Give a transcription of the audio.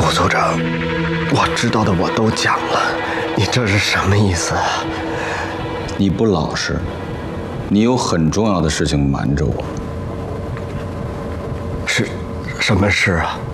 副组长，我知道的我都讲了，你这是什么意思啊？ 你不老实，你有很重要的事情瞒着我。 是，什么事啊？